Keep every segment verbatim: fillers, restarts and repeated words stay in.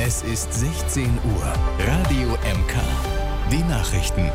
Es ist sechzehn Uhr. Radio M K. Die Nachrichten.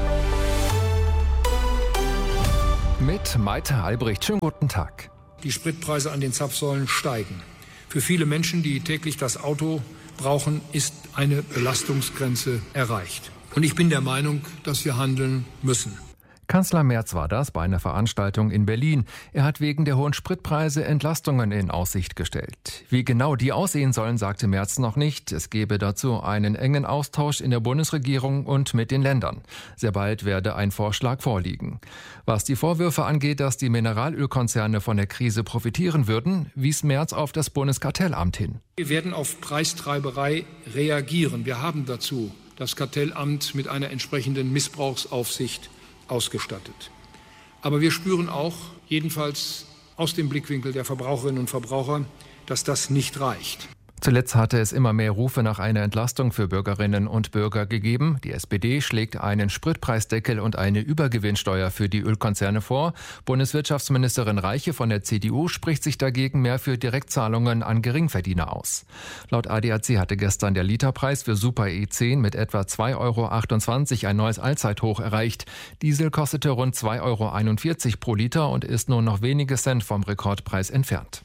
Mit Maite Albrecht. Schönen guten Tag. Die Spritpreise an den Zapfsäulen steigen. Für viele Menschen, die täglich das Auto brauchen, ist eine Belastungsgrenze erreicht. Und ich bin der Meinung, dass wir handeln müssen. Kanzler Merz war das bei einer Veranstaltung in Berlin. Er hat wegen der hohen Spritpreise Entlastungen in Aussicht gestellt. Wie genau die aussehen sollen, sagte Merz noch nicht. Es gebe dazu einen engen Austausch in der Bundesregierung und mit den Ländern. Sehr bald werde ein Vorschlag vorliegen. Was die Vorwürfe angeht, dass die Mineralölkonzerne von der Krise profitieren würden, wies Merz auf das Bundeskartellamt hin. Wir werden auf Preistreiberei reagieren. Wir haben dazu das Kartellamt mit einer entsprechenden Missbrauchsaufsicht ausgestattet. Aber wir spüren auch, jedenfalls aus dem Blickwinkel der Verbraucherinnen und Verbraucher, dass das nicht reicht. Zuletzt hatte es immer mehr Rufe nach einer Entlastung für Bürgerinnen und Bürger gegeben. Die S P D schlägt einen Spritpreisdeckel und eine Übergewinnsteuer für die Ölkonzerne vor. Bundeswirtschaftsministerin Reiche von der C D U spricht sich dagegen mehr für Direktzahlungen an Geringverdiener aus. Laut A D A C hatte gestern der Literpreis für Super E zehn mit etwa zwei Euro achtundzwanzig ein neues Allzeithoch erreicht. Diesel kostete rund zwei Euro einundvierzig pro Liter und ist nur noch wenige Cent vom Rekordpreis entfernt.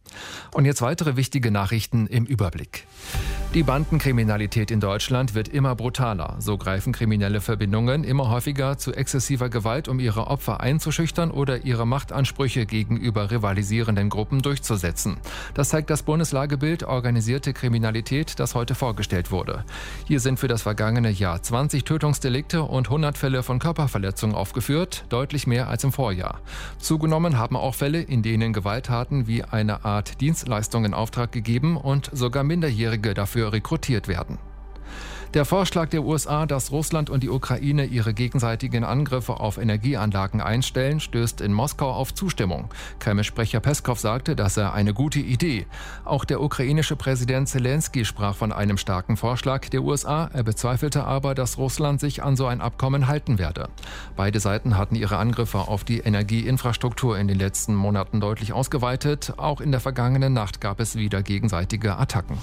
Und jetzt weitere wichtige Nachrichten im Überblick. Die Bandenkriminalität in Deutschland wird immer brutaler. So greifen kriminelle Verbindungen immer häufiger zu exzessiver Gewalt, um ihre Opfer einzuschüchtern oder ihre Machtansprüche gegenüber rivalisierenden Gruppen durchzusetzen. Das zeigt das Bundeslagebild Organisierte Kriminalität, das heute vorgestellt wurde. Hier sind für das vergangene Jahr zwanzig Tötungsdelikte und hundert Fälle von Körperverletzungen aufgeführt, deutlich mehr als im Vorjahr. Zugenommen haben auch Fälle, in denen Gewalttaten wie eine Art Dienstleistung in Auftrag gegeben und sogar Minderjährige dafür rekrutiert werden. Der Vorschlag der U S A, dass Russland und die Ukraine ihre gegenseitigen Angriffe auf Energieanlagen einstellen, stößt in Moskau auf Zustimmung. Kreml-Sprecher Peskow sagte, das sei eine gute Idee. Auch der ukrainische Präsident Zelensky sprach von einem starken Vorschlag der U S A. Er bezweifelte aber, dass Russland sich an so ein Abkommen halten werde. Beide Seiten hatten ihre Angriffe auf die Energieinfrastruktur in den letzten Monaten deutlich ausgeweitet. Auch in der vergangenen Nacht gab es wieder gegenseitige Attacken.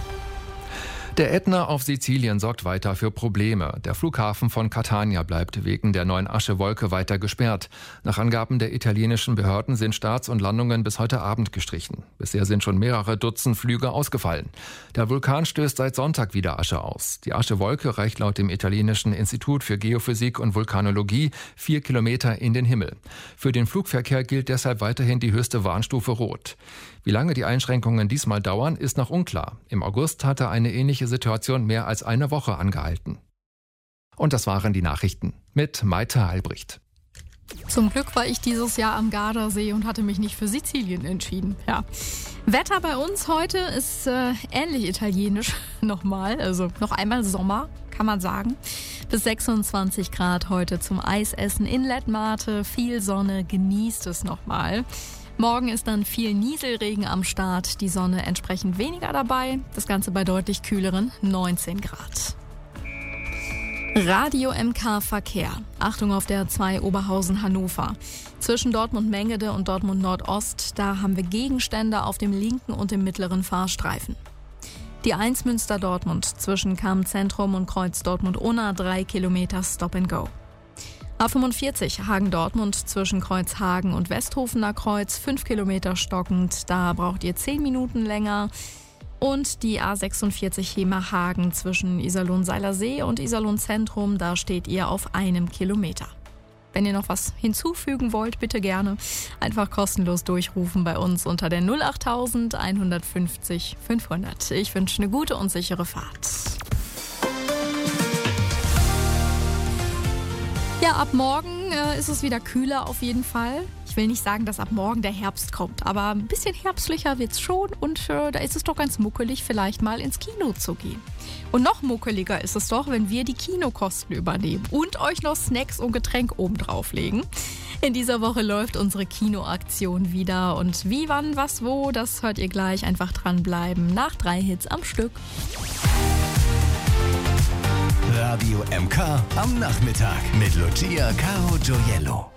Der Ätna auf Sizilien sorgt weiter für Probleme. Der Flughafen von Catania bleibt wegen der neuen Aschewolke weiter gesperrt. Nach Angaben der italienischen Behörden sind Starts und Landungen bis heute Abend gestrichen. Bisher sind schon mehrere Dutzend Flüge ausgefallen. Der Vulkan stößt seit Sonntag wieder Asche aus. Die Aschewolke reicht laut dem italienischen Institut für Geophysik und Vulkanologie vier Kilometer in den Himmel. Für den Flugverkehr gilt deshalb weiterhin die höchste Warnstufe Rot. Wie lange die Einschränkungen diesmal dauern, ist noch unklar. Im August hatte eine ähnliche Situation mehr als eine Woche angehalten. Und das waren die Nachrichten mit Maite Albrecht. Zum Glück war ich dieses Jahr am Gardasee und hatte mich nicht für Sizilien entschieden. Ja. Wetter bei uns heute ist äh, ähnlich italienisch nochmal, also noch einmal Sommer, kann man sagen. Bis sechsundzwanzig Grad heute zum Eisessen in Lettmate, viel Sonne, genießt es nochmal. Morgen ist dann viel Nieselregen am Start, die Sonne entsprechend weniger dabei, das Ganze bei deutlich kühleren neunzehn Grad. Radio M K Verkehr. Achtung auf der zwei Oberhausen-Hannover. Zwischen Dortmund-Mengede und Dortmund-Nordost, da haben wir Gegenstände auf dem linken und dem mittleren Fahrstreifen. Die eins Münster-Dortmund zwischen Kamm-Zentrum und Kreuz Dortmund-Unna, drei Kilometer Stop and Go. A fünfundvierzig Hagen-Dortmund zwischen Kreuz Hagen und Westhofener Kreuz, fünf Kilometer stockend, da braucht ihr zehn Minuten länger. Und die A sechsundvierzig Hemer-Hagen zwischen Iserlohn-Seilersee und Iserlohn-Zentrum, da steht ihr auf einem Kilometer. Wenn ihr noch was hinzufügen wollt, bitte gerne einfach kostenlos durchrufen bei uns unter der null acht tausend einhundertfünfzig fünfhundert. Ich wünsche eine gute und sichere Fahrt. Ja, ab morgen äh, ist es wieder kühler auf jeden Fall. Ich will nicht sagen, dass ab morgen der Herbst kommt, aber ein bisschen herbstlicher wird's schon und äh, da ist es doch ganz muckelig, vielleicht mal ins Kino zu gehen. Und noch muckeliger ist es doch, wenn wir die Kinokosten übernehmen und euch noch Snacks und Getränk oben drauflegen. In dieser Woche läuft unsere Kinoaktion wieder und wie, wann, was, wo, das hört ihr gleich. Einfach dranbleiben nach drei Hits am Stück. Radio M K am Nachmittag mit Lucia Caro Gioiello.